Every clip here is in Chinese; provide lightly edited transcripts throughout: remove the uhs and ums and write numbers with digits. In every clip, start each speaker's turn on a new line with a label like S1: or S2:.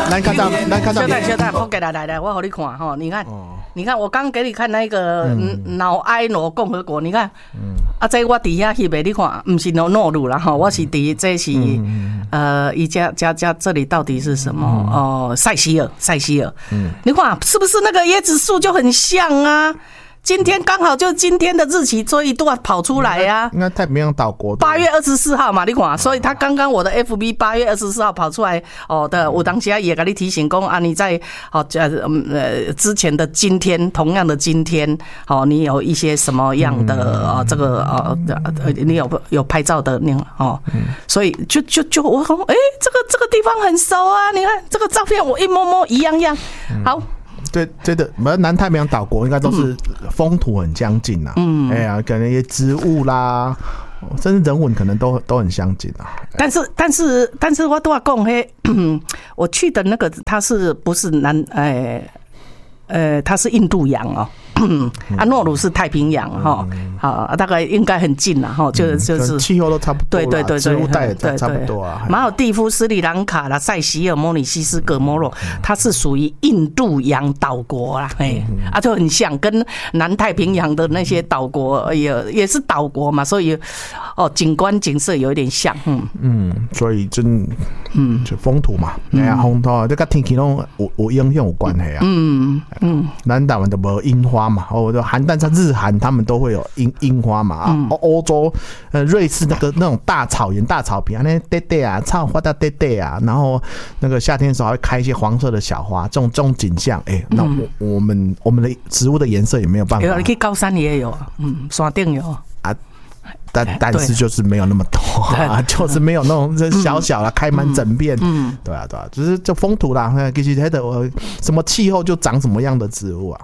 S1: 咱看到，
S2: 小蛋，我给来，我给你看哈，你看，你看，我刚给你看那个脑埃罗共和国，你看，这我底下翕的，你看，不是诺鲁啦哈，我是这是一家这里到底是什么？塞西尔，你看是不是那个椰子树就很像啊？今天刚好就今天的日期，所以都要跑出来呀、啊。
S1: 应该太平洋岛国
S2: 8月24号嘛，你看，所以他刚刚我的 FB 8月24号跑出来的，我当时也给你提醒说啊，你在之前的今天，同样的今天，你有一些什么样的这个你有拍照的那种所以就我说，这个地方很熟啊，你看这个照片我一摸一样，好。
S1: 对的，南太平洋岛国应该都是风土很相近呐。可能一些植物啦，甚至人文可能都很相近啊。
S2: 但是我都要讲我去的那个它是不是它是印度洋哦。诺鲁是太平洋哈，好，大概应该很近了哈，就是
S1: 气候都差不多，
S2: 对，
S1: 植物带也差不多啊。
S2: 马尔地夫、斯里兰卡啦、塞西尔、摩里西斯、葛摩洛，它是属于印度洋岛国啦，就很像跟南太平洋的那些岛国也是岛国嘛，所以景观景色有一点像，
S1: 所以就风土嘛，风土这跟天气都有影响有关系啊，南台湾都没樱花。韩但是日韩他们都会有樱花嘛欧洲瑞士那种大草原大草坪那呆呆啊草花到呆呆啊，然后那个夏天的时候还会开一些黄色的小花，这种景象那我们的植物的颜色也没有办法。
S2: 你去高山也有山顶有
S1: 啊。但是就是没有那么多就是没有那种小小的开满整片，对啊，就是这风土啦，其实那个什么气候就长什么样的植物啊，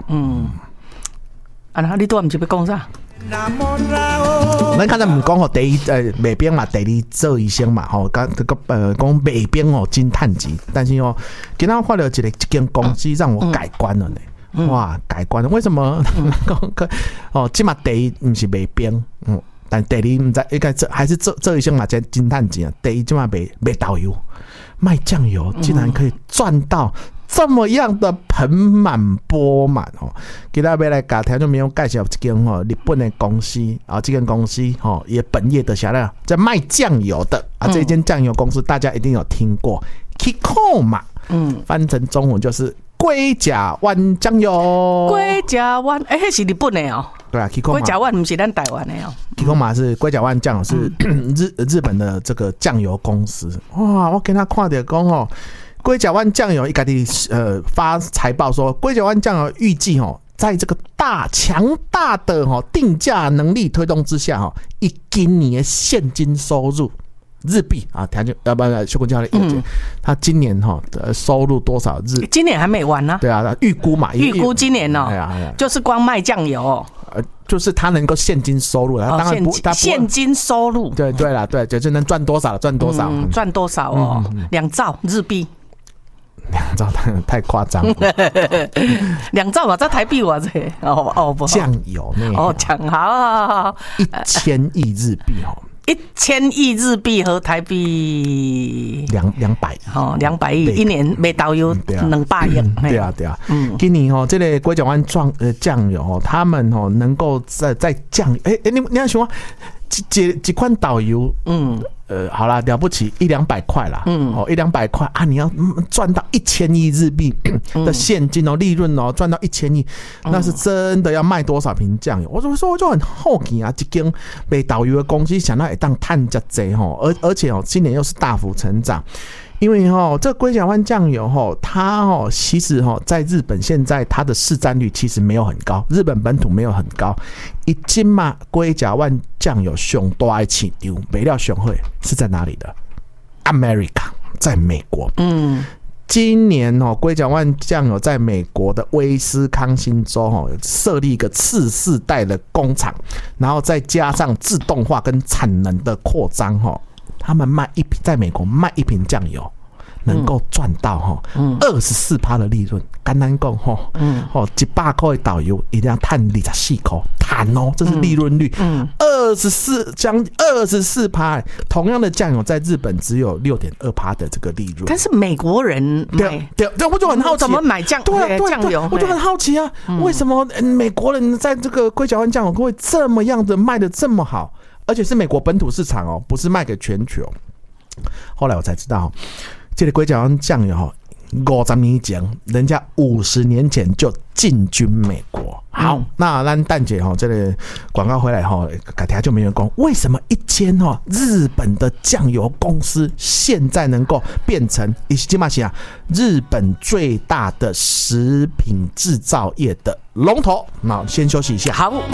S2: 你都不是要讲啥？
S1: 咱刚才唔讲第一北边嘛，第二做医生嘛，讲北边金探级，但是今天看到一间公司让我改观了呢，哇，改观了，为什么？这嘛第一不是北边，但第二唔知应该还是做医生嘛，这金探级啊，第一这嘛卖导游，卖酱油，竟然可以赚到。这么样的盆满钵满今天要来给听众朋友介绍一间日本的公司这间公司也本业的下来在卖酱油的这间酱油公司大家一定有听过 Kikkoman 翻成中文就是龟甲湾酱油。
S2: 龟甲湾那是日本的
S1: 对啊 Kikkoman
S2: 龟甲湾不是咱台湾的
S1: Kikkoman 是龟甲湾酱油是日本的这个酱油公司。哇，我给他看到说龟甲湾酱油一家己发财报说，龟甲湾酱油预计在这个强大的定价能力推动之下以今年的现金收入日币要不然修工教练他今年的收入多少日？
S2: 今年还没完呢。
S1: 对啊，预估今年
S2: 就是光卖酱油
S1: 就是他能够现金收入当然
S2: 现金收入
S1: 对啦，对，就是能赚多少赚多少
S2: 2兆日币。
S1: 2兆太夸张了
S2: ，2兆嘛，在台币我这不
S1: 酱油那
S2: 酱好
S1: 1000亿日币
S2: 1000亿日币和台币
S1: 200亿
S2: 200亿一年卖导游200亿。
S1: 对啊，今年这个龟甲湾酱油他们能够在酱你要想几款导游好啦，了不起100-200块啦，100-200块啊，你要赚到1000亿日币的现金利润赚到1000亿，那是真的要卖多少瓶酱油？我就很好奇啊，这间卖导游的公司想到会当赚这么多而且今年又是大幅成长。因为这个龟甲湾酱油它其实在日本现在它的市占率其实没有很高，日本本土没有很高。一斤嘛龟甲湾酱油最大的市场卖了最好是在哪里的 ？America， 在美国。今年龟甲湾酱油在美国的威斯康星州设立一个次世代的工厂，然后再加上自动化跟产能的扩张他们在美国卖一瓶酱油能够赚到24%的利润。简单讲100块的导游一定要赚24块，赚哦，这是利润率。将近24%，同样的酱油在日本只有6.2%的这个利润。
S2: 但是美国人买，
S1: 对，我就很好奇
S2: 怎么买酱油？
S1: 我就很好奇啊，为什么美国人在这个龟甲湾酱油会这么样的卖的这么好，而且是美国本土市场哦，不是卖给全球。后来我才知道，这个龟甲湾酱油50年前，人家50年前就进军美国。好，那咱蛋姐这个广告回来改天就没人讲，为什么一间日本的酱油公司现在能够变成日本最大的食品制造业的龙头？那先休息一下。
S2: 好。